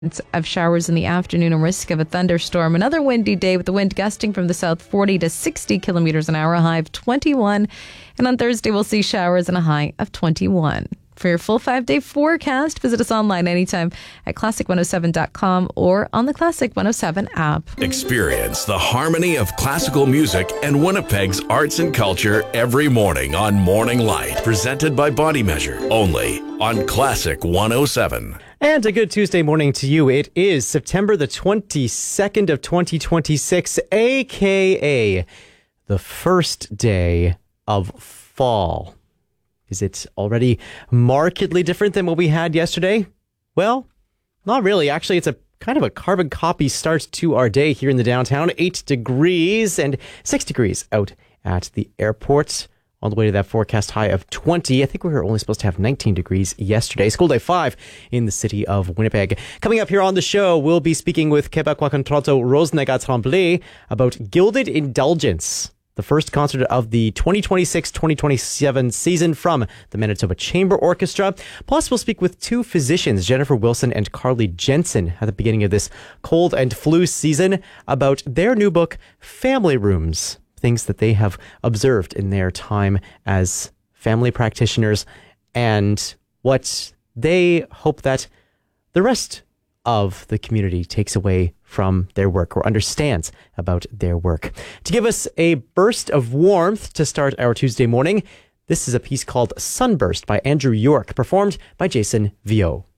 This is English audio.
Of showers in the afternoon and risk of a thunderstorm. Another windy day with the wind gusting from the south 40 to 60 kilometers an hour, a high of 21. And on Thursday, we'll see showers and a high of 21. For your full 5-day forecast, visit us online anytime at classic107.com or on the Classic 107 app. Experience the harmony of classical music and Winnipeg's arts and culture every morning on Morning Light, presented by Body Measure, only on Classic 107. And a good Tuesday morning to you. It is September the 22nd of 2026, a.k.a. the first day of fall. Is it already markedly different than what we had yesterday? Well, not really. Actually, it's a kind of a carbon copy start to our day here in the downtown. 8 degrees and 6 degrees out at the airport. On the way to that forecast high of 20. I think we were only supposed to have 19 degrees yesterday. School day 5 in the city of Winnipeg. Coming up here on the show, we'll be speaking with Québécois Contralto Rose Nagat-Tremblay about Gilded Indulgence, the first concert of the 2026-2027 season from the Manitoba Chamber Orchestra. Plus, we'll speak with two physicians, Jennifer Wilson and Carly Jensen, at the beginning of this cold and flu season about their new book, Family Rooms. Things that they have observed in their time as family practitioners and what they hope that the rest of the community takes away from their work or understands about their work. To give us a burst of warmth to start our Tuesday morning, this is a piece called Sunburst by Andrew York, performed by Jason Vio.